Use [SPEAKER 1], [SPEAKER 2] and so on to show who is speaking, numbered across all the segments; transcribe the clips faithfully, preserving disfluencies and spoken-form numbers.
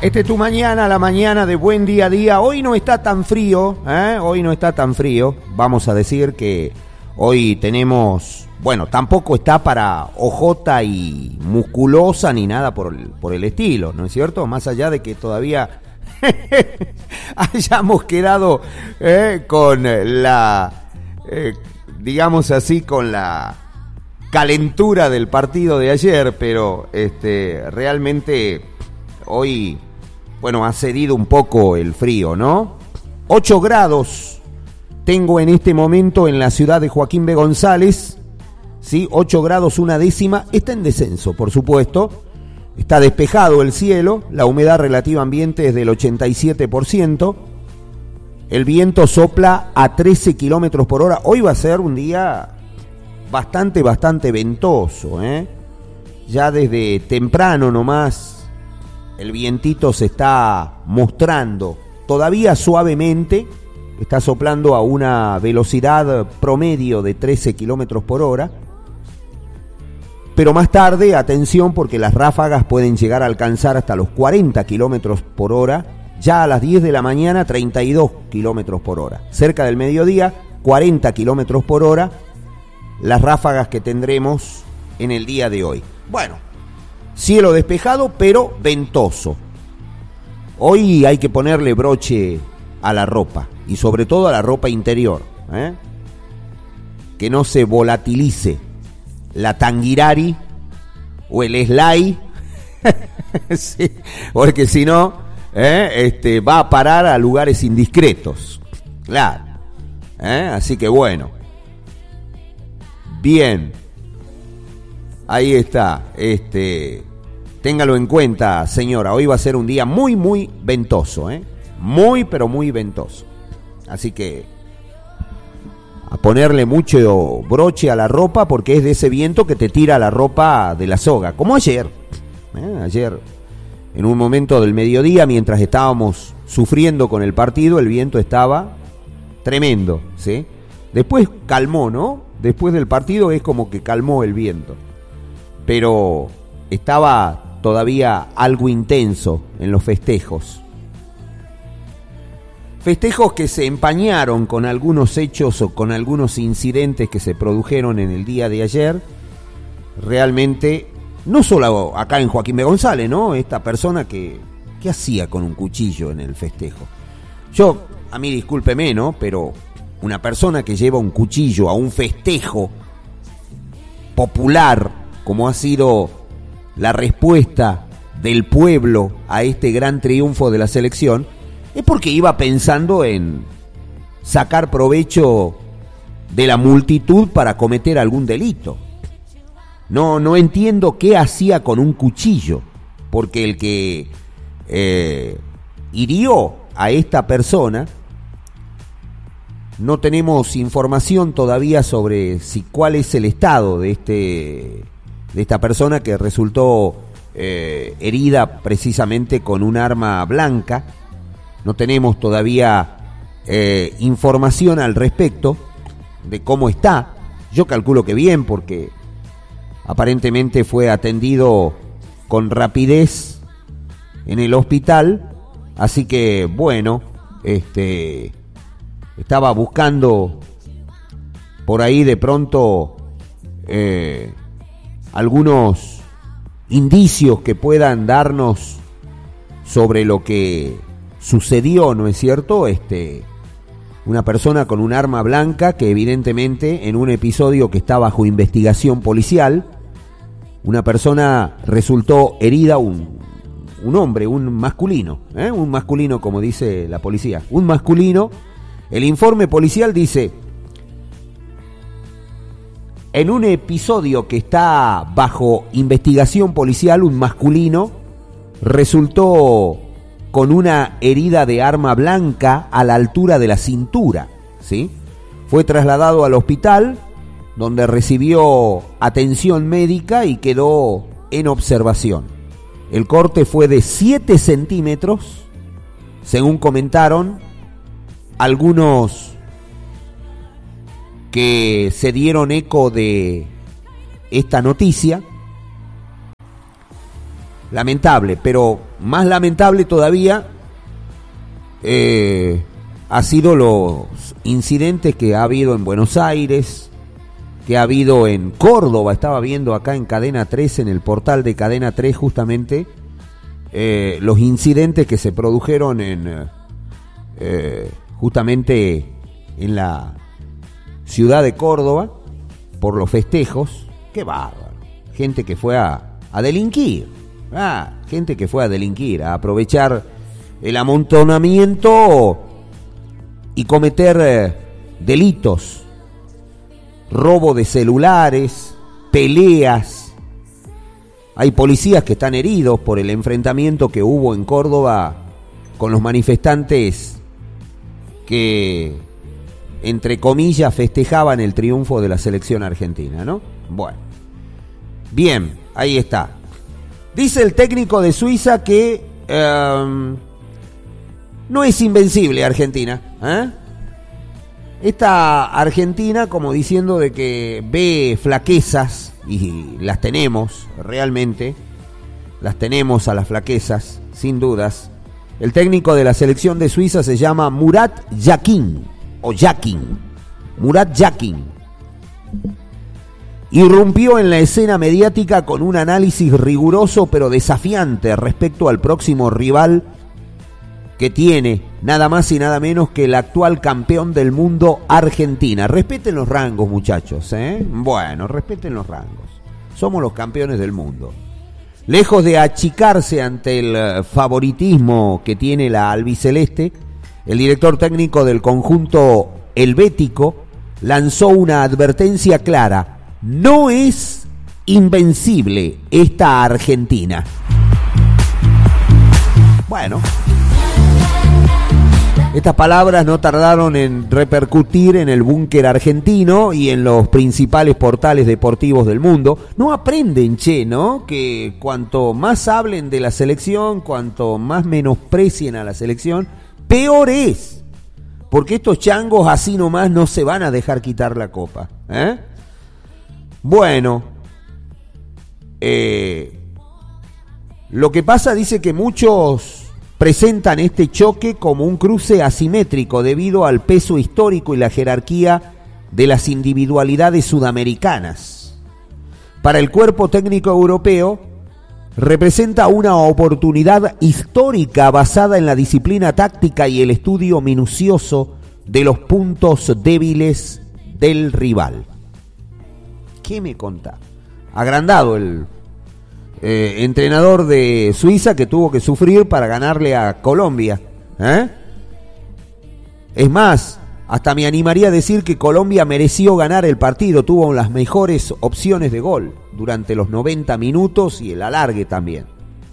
[SPEAKER 1] Este es tu mañana, la mañana de Buen Día a Día. Hoy no está tan frío, ¿eh? Hoy no está tan frío. Vamos a decir que hoy tenemos, bueno, tampoco está para ojota y musculosa ni nada por el, por el estilo, ¿no es cierto? Más allá de que todavía hayamos quedado eh, con la, eh, digamos así, con la calentura del partido de ayer, pero este, realmente hoy, bueno, ha cedido un poco el frío, ¿no? ocho grados tengo en este momento en la ciudad de Joaquín B. González, ¿sí? ocho grados una décima, está en descenso, por supuesto. Está despejado el cielo, la humedad relativa ambiente es del ochenta y siete por ciento. El viento sopla a trece kilómetros por hora. Hoy va a ser un día bastante, bastante ventoso, ¿eh? Ya desde temprano nomás el vientito se está mostrando, todavía suavemente, está soplando a una velocidad promedio de trece kilómetros por hora. Pero más tarde, atención, porque las ráfagas pueden llegar a alcanzar hasta los cuarenta kilómetros por hora. Ya a las diez de la mañana, treinta y dos kilómetros por hora. Cerca del mediodía, cuarenta kilómetros por hora. Las ráfagas que tendremos en el día de hoy. Bueno, cielo despejado, pero ventoso. Hoy hay que ponerle broche a la ropa. Y sobre todo a la ropa interior, ¿eh? Que no se volatilice la Tanguirari o el Slay, sí, porque si no, ¿eh? este, va a parar a lugares indiscretos, claro, ¿eh? Así que bueno, bien, ahí está, este, téngalo en cuenta, señora, hoy va a ser un día muy, muy ventoso, ¿eh? muy, pero muy ventoso, así que a ponerle mucho broche a la ropa, porque es de ese viento que te tira la ropa de la soga, como ayer. ¿eh? Ayer, en un momento del mediodía, mientras estábamos sufriendo con el partido, el viento estaba tremendo, ¿sí? Después calmó, ¿no? Después del partido es como que calmó el viento. Pero estaba todavía algo intenso en los festejos. Festejos que se empañaron con algunos hechos o con algunos incidentes que se produjeron en el día de ayer. Realmente, no solo acá en Joaquín B. González, ¿no? Esta persona que, ¿qué hacía con un cuchillo en el festejo? Yo, a mí discúlpeme, ¿no? Pero una persona que lleva un cuchillo a un festejo popular, como ha sido la respuesta del pueblo a este gran triunfo de la selección, es porque iba pensando en sacar provecho de la multitud para cometer algún delito. No, no entiendo qué hacía con un cuchillo, porque el que eh, hirió a esta persona, no tenemos información todavía sobre si cuál es el estado de este de esta persona que resultó eh, herida precisamente con un arma blanca. No tenemos todavía eh, información al respecto de cómo está. Yo calculo que bien, porque aparentemente fue atendido con rapidez en el hospital. Así que, bueno, este, estaba buscando por ahí de pronto eh, algunos indicios que puedan darnos sobre lo que sucedió, ¿no es cierto? Este, una persona con un arma blanca que evidentemente en un episodio que está bajo investigación policial, una persona resultó herida, un, un hombre, un masculino, ¿eh? un masculino como dice la policía, un masculino. El informe policial dice, en un episodio que está bajo investigación policial, un masculino resultó con una herida de arma blanca a la altura de la cintura, ¿sí? Fue trasladado al hospital, donde recibió atención médica y quedó en observación. El corte fue de siete centímetros, según comentaron algunos que se dieron eco de esta noticia. lamentable, pero más lamentable todavía eh, ha sido los incidentes que ha habido en Buenos Aires, que ha habido en Córdoba. Estaba viendo acá en Cadena tres, en el portal de Cadena tres justamente, eh, los incidentes que se produjeron en eh, justamente en la ciudad de Córdoba por los festejos. Qué bárbaro, gente que fue a, a delinquir, ah, gente que fue a delinquir, a aprovechar el amontonamiento y cometer eh, delitos, robo de celulares, peleas. Hay policías que están heridos por el enfrentamiento que hubo en Córdoba con los manifestantes que, entre comillas, festejaban el triunfo de la selección argentina, ¿no? Bueno, bien, ahí está. Dice el técnico de Suiza que eh, no es invencible Argentina, ¿eh? Esta Argentina, como diciendo de que ve flaquezas, y las tenemos realmente, las tenemos a las flaquezas, sin dudas. El técnico de la selección de Suiza se llama Murat Yakin, o Yakin, Murat Yakin. Irrumpió en la escena mediática con un análisis riguroso pero desafiante respecto al próximo rival que tiene nada más y nada menos que el actual campeón del mundo, Argentina. Respeten los rangos, muchachos, ¿eh? Bueno, respeten los rangos. Somos los campeones del mundo. Lejos de achicarse ante el favoritismo que tiene la albiceleste, el director técnico del conjunto helvético lanzó una advertencia clara: no es invencible esta Argentina. Bueno, estas palabras no tardaron en repercutir en el búnker argentino y en los principales portales deportivos del mundo. No aprenden, che, ¿no? Que cuanto más hablen de la selección, cuanto más menosprecien a la selección, peor es. Porque estos changos así nomás no se van a dejar quitar la copa, ¿eh? Bueno, eh, lo que pasa, dice que muchos presentan este choque como un cruce asimétrico debido al peso histórico y la jerarquía de las individualidades sudamericanas. Para el cuerpo técnico europeo, representa una oportunidad histórica basada en la disciplina táctica y el estudio minucioso de los puntos débiles del rival. ¿Qué me contá? Agrandado el Eh, entrenador de Suiza, que tuvo que sufrir para ganarle a Colombia, ¿eh? Es más, hasta me animaría a decir que Colombia mereció ganar el partido, tuvo las mejores opciones de gol durante los noventa minutos y el alargue también.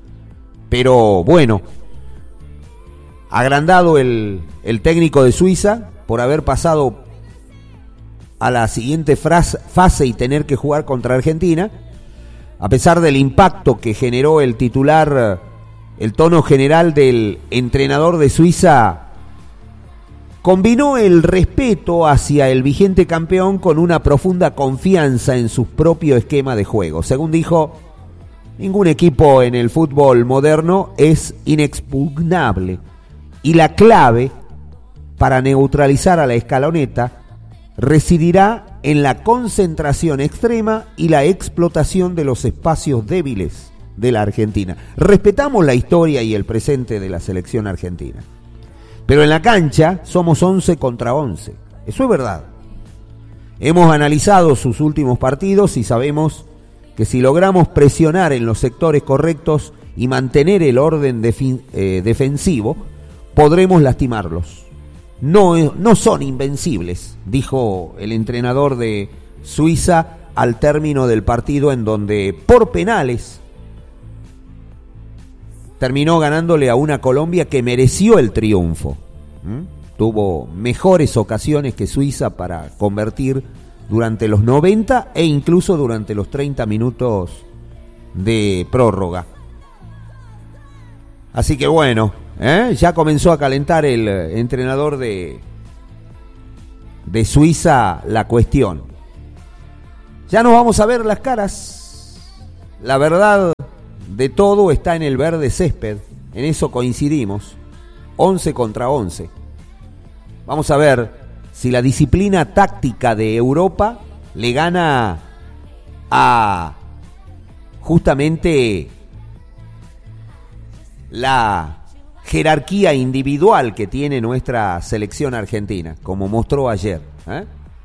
[SPEAKER 1] Pero bueno, agrandado el, el técnico de Suiza por haber pasado a la siguiente fase y tener que jugar contra Argentina. A pesar del impacto que generó el titular, el tono general del entrenador de Suiza combinó el respeto hacia el vigente campeón con una profunda confianza en su propio esquema de juego. Según dijo, ningún equipo en el fútbol moderno es inexpugnable y la clave para neutralizar a la escaloneta residirá en la concentración extrema y la explotación de los espacios débiles de la Argentina. Respetamos la historia y el presente de la selección argentina, pero en la cancha somos once contra once. Eso es verdad. Hemos analizado sus últimos partidos y sabemos que si logramos presionar en los sectores correctos y mantener el orden defi- eh, defensivo, podremos lastimarlos. No, no son invencibles, dijo el entrenador de Suiza al término del partido, en donde por penales terminó ganándole a una Colombia que mereció el triunfo. ¿Mm? Tuvo mejores ocasiones que Suiza para convertir durante los noventa e incluso durante los treinta minutos de prórroga. Así que bueno, ¿eh? Ya comenzó a calentar el entrenador de, de Suiza la cuestión. Ya nos vamos a ver las caras. La verdad de todo está en el verde césped. En eso coincidimos. once contra once. Vamos a ver si la disciplina táctica de Europa le gana a justamente la jerarquía individual que tiene nuestra selección argentina, como mostró ayer, ¿eh?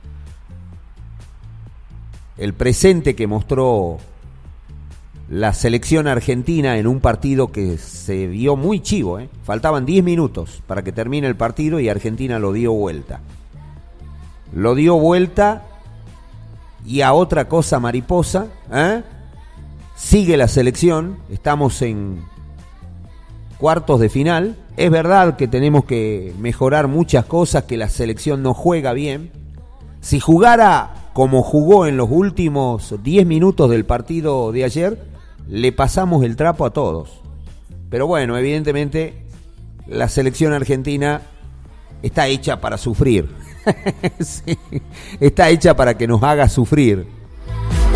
[SPEAKER 1] El presente que mostró la selección argentina en un partido que se vio muy chivo, ¿eh? Faltaban diez minutos para que termine el partido y Argentina lo dio vuelta. Lo dio vuelta y a otra cosa mariposa, ¿eh? Sigue la selección, estamos en cuartos de final. Es verdad que tenemos que mejorar muchas cosas, que la selección no juega bien. Si jugara como jugó en los últimos diez minutos del partido de ayer, le pasamos el trapo a todos. Pero bueno, evidentemente la selección argentina está hecha para sufrir. Sí, está hecha para que nos haga sufrir.